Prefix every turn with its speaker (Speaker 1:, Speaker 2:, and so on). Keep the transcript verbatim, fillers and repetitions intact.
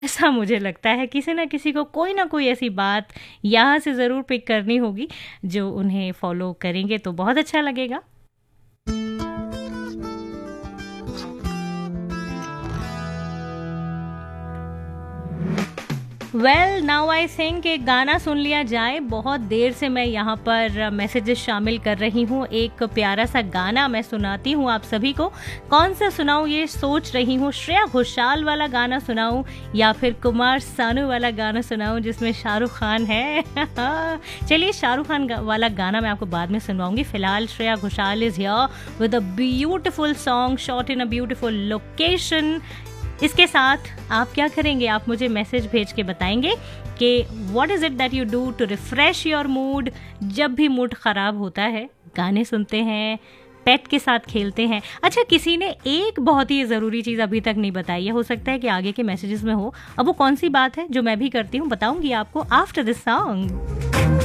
Speaker 1: ऐसा मुझे लगता है किसी ना किसी को कोई ना कोई ऐसी बात यहाँ से ज़रूर पिक करनी होगी जो उन्हें फॉलो करेंगे तो बहुत अच्छा लगेगा। वेल नाउ आई थिंक एक गाना सुन लिया जाए। बहुत देर से मैं यहाँ पर मैसेजेस शामिल कर रही हूँ। एक प्यारा सा गाना मैं सुनाती हूँ आप सभी को। कौन सा सुनाऊँ ये सोच रही हूँ। श्रेया घोषाल वाला गाना सुनाऊँ या फिर कुमार सानू वाला गाना सुनाऊँ जिसमें शाहरुख खान है। चलिए शाहरुख खान वाला गाना मैं आपको बाद में सुनवाऊंगी। फिलहाल Shreya Ghoshal is here with a beautiful song shot in a beautiful location. इसके साथ आप क्या करेंगे, आप मुझे मैसेज भेज के बताएंगे कि what is it that you do to refresh your mood. जब भी मूड ख़राब होता है गाने सुनते हैं, पेट के साथ खेलते हैं। अच्छा, किसी ने एक बहुत ही ज़रूरी चीज़ अभी तक नहीं बताई है, हो सकता है कि आगे के मैसेजेस में हो। अब वो कौन सी बात है जो मैं भी करती हूँ बताऊँगी आपको आफ्टर दिस सॉन्ग।